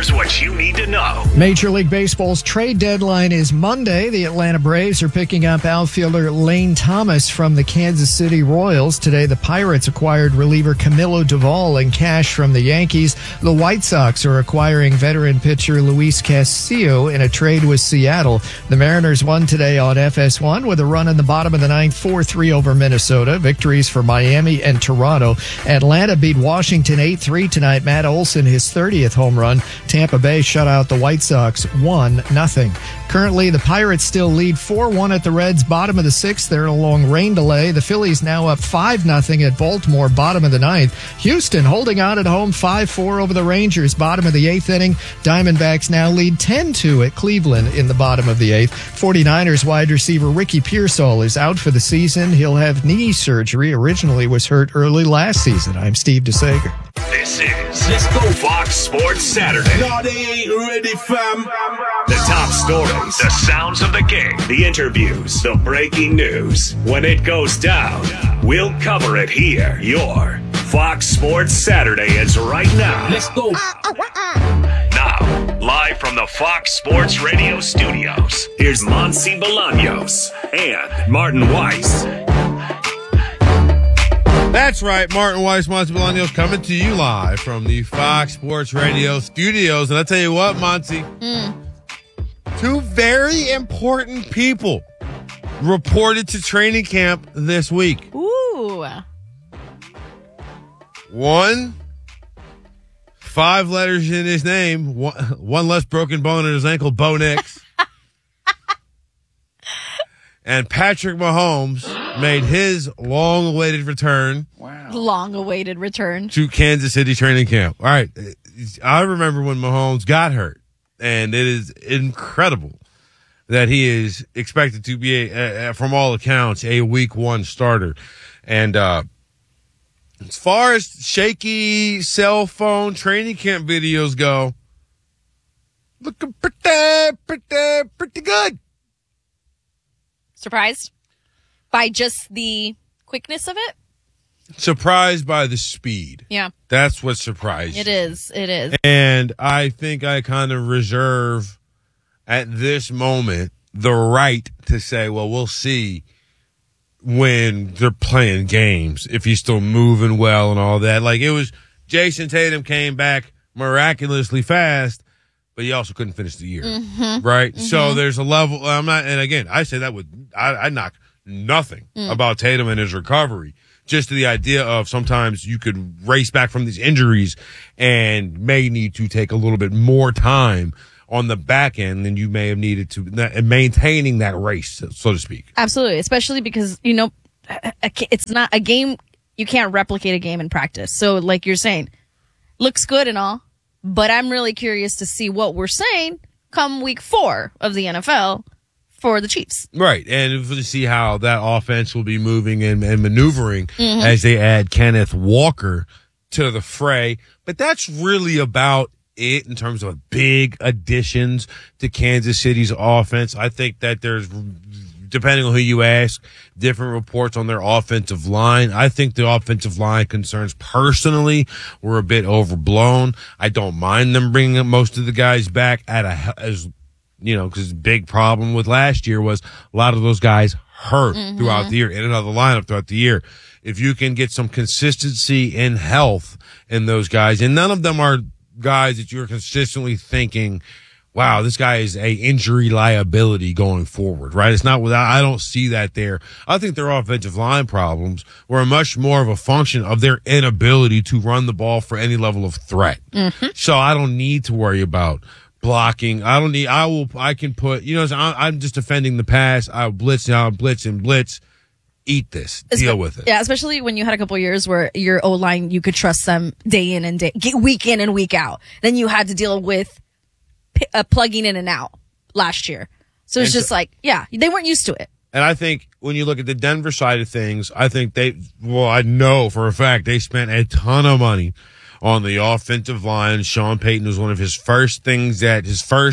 Here's what you need to know. Major League Baseball's trade deadline is Monday. The Atlanta Braves are picking up outfielder Lane Thomas from the Kansas City Royals. Today, the Pirates acquired reliever Camilo Doval in cash from the Yankees. The White Sox are acquiring veteran pitcher Luis Castillo in a trade with Seattle. The Mariners won today on FS1 with a run in the bottom of the ninth, 4-3 over Minnesota. Victories for Miami and Toronto. Atlanta beat Washington 8-3 tonight. Matt Olson, his 30th home run. Tampa Bay shut out the White Sox 1-0. Currently, the Pirates still lead 4-1 at the Reds, bottom of the sixth. They're in a long rain delay. The Phillies now up 5-0 at Baltimore, bottom of the ninth. Houston holding on at home 5-4 over the Rangers, bottom of the eighth inning. Diamondbacks now lead 10-2 at Cleveland in the bottom of the eighth. 49ers wide receiver Ricky Pearsall is out for the season. He'll have knee surgery. Originally was hurt early last season. I'm Steve DeSager. This is Let's Go Fox Sports Saturday. No, they ain't ready, fam. The top stories, the sounds of the game, the interviews, the breaking news. When it goes down, we'll cover it here. Your Fox Sports Saturday is right now. Let's go. Now, live from the Fox Sports Radio studios, here's Monsi Bolaños and Martin Weiss. That's right, Martin Weiss, Monty Bolaños coming to you live from the Fox Sports Radio studios. And I'll tell you what, Monty, two very important people reported to training camp this week. Ooh. One, 5 letters in his name, one less broken bone in his ankle, Bo Nix. And Patrick Mahomes made his long-awaited return. Wow. Long-awaited return. To Kansas City training camp. All right. I remember when Mahomes got hurt, and it is incredible that he is expected to be, from all accounts, a week 1 starter. And as far as shaky cell phone training camp videos go, looking pretty good. Surprised by just the quickness of it? Surprised by the speed. Yeah. That's what surprised It is. And I think I kind of reserve at this moment the right to say, well, we'll see when they're playing games, if he's still moving well and all that. Like, it was Jason Tatum came back miraculously fast, but he also couldn't finish the year, right? Mm-hmm. So there's a level. And again, I say that I knock nothing about Tatum and his recovery. Just to the idea of sometimes you could race back from these injuries and may need to take a little bit more time on the back end than you may have needed to, maintaining that race, so to speak. Absolutely. Especially because, it's not a game. You can't replicate a game in practice. So like you're saying, looks good and all. But I'm really curious to see what we're saying come week 4 of the NFL for the Chiefs. Right. And to see how that offense will be moving and maneuvering as they add Kenneth Walker to the fray. But that's really about it in terms of big additions to Kansas City's offense. I think that there's, depending on who you ask, different reports on their offensive line. I think the offensive line concerns personally were a bit overblown. I don't mind them bringing most of the guys back because the big problem with last year was a lot of those guys hurt throughout the year, in and out of the lineup throughout the year. If you can get some consistency in health in those guys, and none of them are guys that you're consistently thinking, wow, this guy is a injury liability going forward, right? It's not without, I don't see that there. I think their offensive line problems were much more of a function of their inability to run the ball for any level of threat. So I don't need to worry about blocking. I'm just defending the pass. I'll blitz and blitz. Eat this. Deal with it. Yeah, especially when you had a couple of years where your O-line, you could trust them day in and week in and week out. Then you had to deal with plugging in and out last year. So it's they weren't used to it. And I think when you look at the Denver side of things, I think I know for a fact they spent a ton of money on the offensive line. Sean Payton was one of his first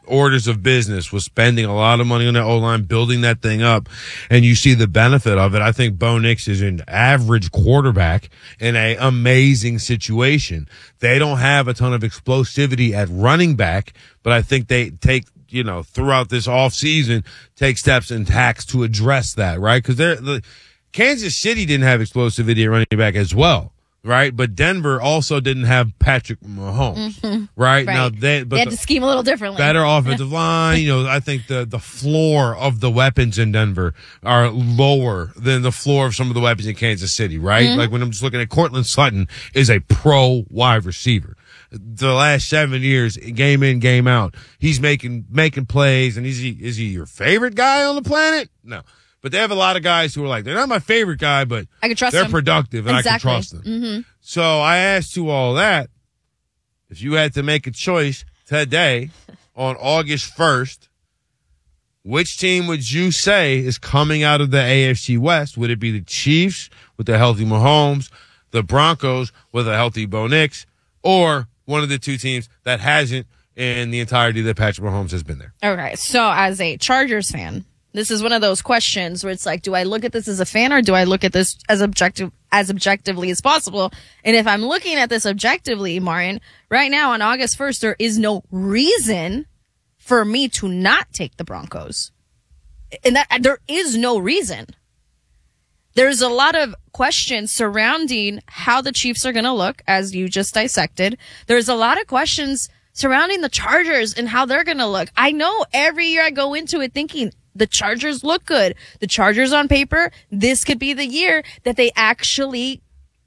orders of business was spending a lot of money on that O-line, building that thing up, and you see the benefit of it. I think Bo Nix is an average quarterback in an amazing situation. They don't have a ton of explosivity at running back, but I think they take, throughout this off season, take steps and tacks to address that, right? Because Kansas City didn't have explosivity at running back as well. Right, but Denver also didn't have Patrick Mahomes. Right now, they had to scheme a little differently. Better offensive line. I think the floor of the weapons in Denver are lower than the floor of some of the weapons in Kansas City. Right, like when I'm just looking at Cortland Sutton is a pro wide receiver. The last 7 years, game in, game out, he's making plays. And is he your favorite guy on the planet? No. But they have a lot of guys who are like, they're not my favorite guy, but I can trust they're them. productive and Exactly. I can trust them. So I asked you all that. If you had to make a choice today on August 1st, which team would you say is coming out of the AFC West? Would it be the Chiefs with the healthy Mahomes, the Broncos with a healthy Bo Nix, or one of the two teams that hasn't in the entirety that Patrick Mahomes has been there? Okay, so as a Chargers fan, this is one of those questions where it's like, do I look at this as a fan or do I look at this as objectively as possible? And if I'm looking at this objectively, Martin, right now on August 1st, there is no reason for me to not take the Broncos. And that there is no reason. There's a lot of questions surrounding how the Chiefs are going to look, as you just dissected. There's a lot of questions surrounding the Chargers and how they're going to look. I know every year I go into it thinking, the Chargers look good. The Chargers on paper, this could be the year that they actually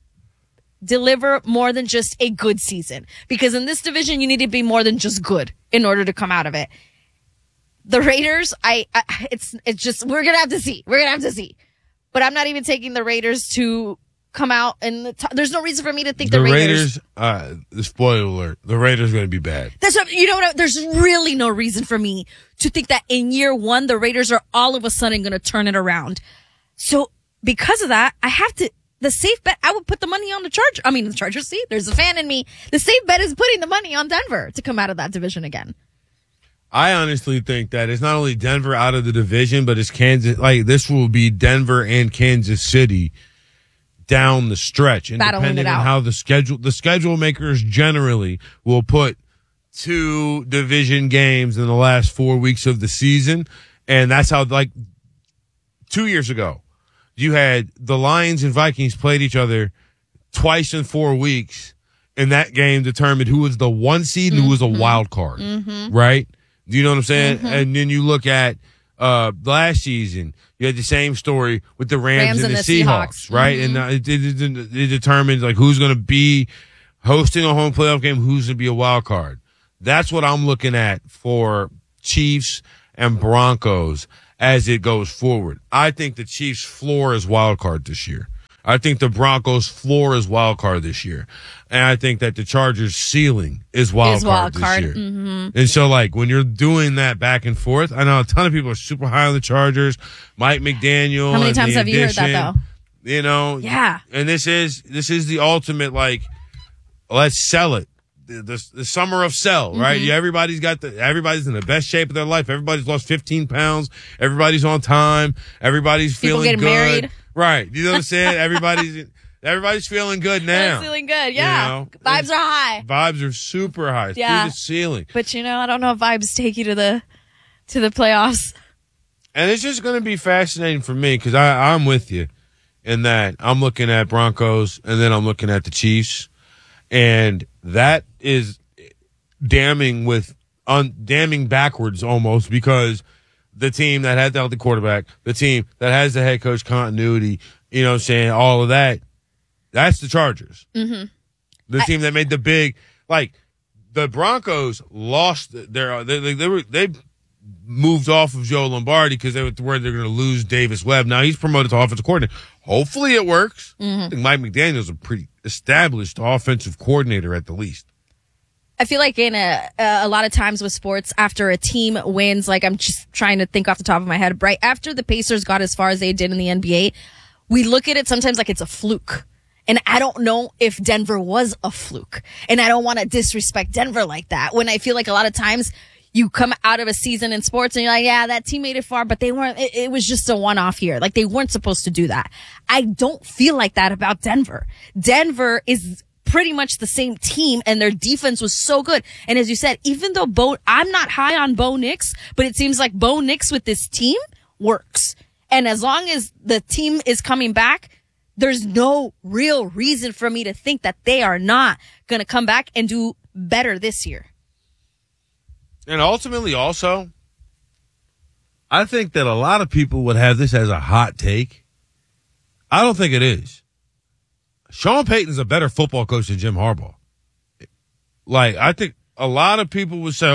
deliver more than just a good season. Because in this division, you need to be more than just good in order to come out of it. The Raiders, it's just, we're going to have to see. We're going to have to see. But I'm not even taking the Raiders to come out and there's no reason for me to think the Raiders. Spoiler alert, the Raiders are going to be bad. There's really no reason for me to think that in year one, the Raiders are all of a sudden going to turn it around. So because of that, the safe bet, I would put the money on the Chargers. See, there's a fan in me. The safe bet is putting the money on Denver to come out of that division again. I honestly think that it's not only Denver out of the division, but it's Kansas. Like, this will be Denver and Kansas City down the stretch, and depending on how the schedule makers generally will put 2 division games in the last 4 weeks of the season. And that's how, like, 2 years ago, you had the Lions and Vikings played each other twice in 4 weeks, and that game determined who was the 1 seed and who was a wild card, right? Do you know what I'm saying? And then you look at last season, you had the same story with the Rams and the Seahawks, right? And it determines like who's going to be hosting a home playoff game, who's going to be a wild card. That's what I'm looking at for Chiefs and Broncos as it goes forward. I think the Chiefs' floor is wild card this year. I think the Broncos' floor is wild card this year. And I think that the Chargers' ceiling is wild card this year. And so, like, when you're doing that back and forth, I know a ton of people are super high on the Chargers. Mike McDaniel. How many times have you heard that, though? You know? Yeah. And this is the ultimate, like, let's sell it. The summer of sell, right? Everybody's in the best shape of their life. Everybody's lost 15 pounds. Everybody's on time. Everybody's feeling good. People getting married. Right. You know what I'm saying? Everybody's feeling good now. Feeling good, yeah. You know? Vibes are high. Vibes are super high. Yeah. Through the ceiling. But I don't know if vibes take you to the playoffs. And it's just going to be fascinating for me because I'm with you in that I'm looking at Broncos and then I'm looking at the Chiefs. And that is damning backwards almost because the team that had the healthy quarterback, the team that has the head coach continuity, you know what I'm saying, all of that, that's the Chargers. The team that made the big, like, the Broncos lost they moved off of Joe Lombardi because they were worried they're going to lose Davis Webb. Now he's promoted to offensive coordinator. Hopefully it works. I think Mike McDaniel's a pretty established offensive coordinator at the least. I feel like in a lot of times with sports, after a team wins, like I'm just trying to think off the top of my head, right after the Pacers got as far as they did in the NBA, we look at it sometimes like it's a fluke. And I don't know if Denver was a fluke. And I don't want to disrespect Denver like that when I feel like a lot of times you come out of a season in sports and you're like, yeah, that team made it far, but they weren't, it was just a one-off year. Like, they weren't supposed to do that. I don't feel like that about Denver. Denver is pretty much the same team, and their defense was so good. And as you said, even though I'm not high on Bo Nix, but it seems like Bo Nix with this team works. And as long as the team is coming back, there's no real reason for me to think that they are not going to come back and do better this year. And ultimately, also, I think that a lot of people would have this as a hot take. I don't think it is. Sean Payton's a better football coach than Jim Harbaugh. Like, I think a lot of people would say,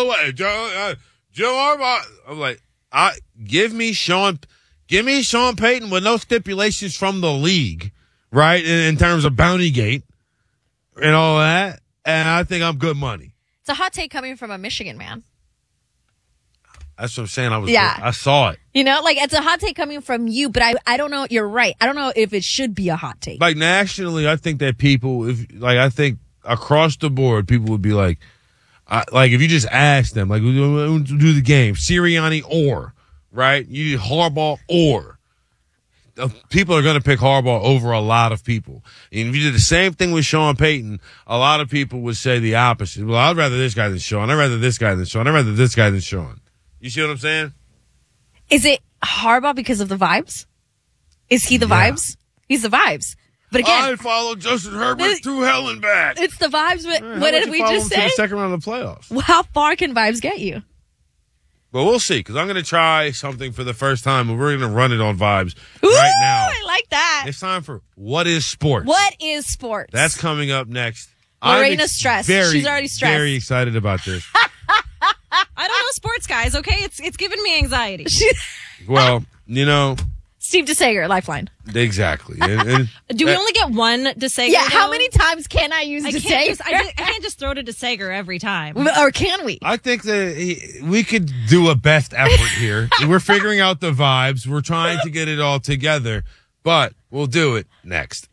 Jim Harbaugh. I'm like, give me Sean Payton with no stipulations from the league, right? In terms of Bounty Gate and all that. And I think I'm good money. It's a hot take coming from a Michigan man. That's what I'm saying. I saw it. You know, like, it's a hot take coming from you, but I don't know. You're right. I don't know if it should be a hot take. Like, nationally, I think that people, I think across the board, people would be like, if you just ask them, like, who do the game? Sirianni or, right? You Harbaugh or. People are going to pick Harbaugh over a lot of people. And if you did the same thing with Sean Payton, a lot of people would say the opposite. Well, I'd rather this guy than Sean. I'd rather this guy than Sean. I'd rather this guy than Sean. You see what I'm saying? Is it Harbaugh because of the vibes? Is he the vibes? He's the vibes. But again, I followed Justin Herbert through hell and back. It's the vibes. But what did we just say? To the second round of the playoffs. Well, how far can vibes get you? But we'll see, because I'm going to try something for the first time, and we're going to run it on Vibes right now. I like that. It's time for What is Sports? What is sports? That's coming up next. Lorena's stressed. She's already stressed. Very excited about this. I don't know sports, guys, okay? It's giving me anxiety. Well, you know. Steve DeSager, Lifeline. Exactly. And do we only get one DeSager? Yeah, though? how many times can I use DeSager? I can't just throw to DeSager every time. Or can we? I think that we could do a best effort here. We're figuring out the vibes. We're trying to get it all together, but we'll do it next.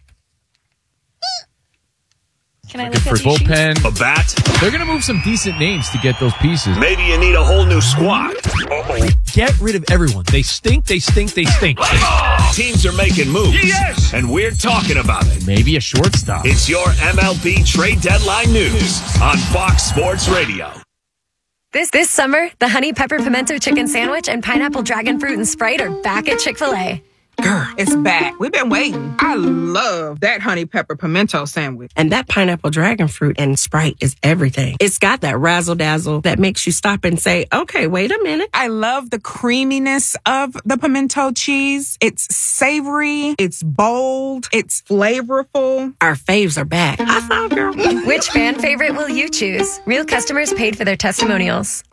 Can I look at For these sheets? bullpen, A bat? they're going to move some decent names to get those pieces. Maybe you need a whole new squad. Uh-oh. Get rid of everyone. They stink, they stink, they stink. Teams are making moves. Yes! And we're talking about it. Maybe a shortstop. It's your MLB trade deadline news on Fox Sports Radio. This summer, the Honey Pepper Pimento Chicken Sandwich and Pineapple Dragon Fruit and Sprite are back at Chick-fil-A. Girl, it's back. We've been waiting. I love that honey pepper pimento sandwich. And that pineapple dragon fruit and Sprite is everything. It's got that razzle dazzle that makes you stop and say, okay, wait a minute. I love the creaminess of the pimento cheese. It's savory. It's bold. It's flavorful. Our faves are back. I found girl. Which fan favorite will you choose? Real customers paid for their testimonials.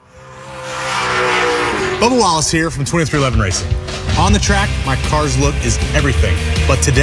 Bubba Wallace here from 2311 Racing. On the track, my car's look is everything. But today,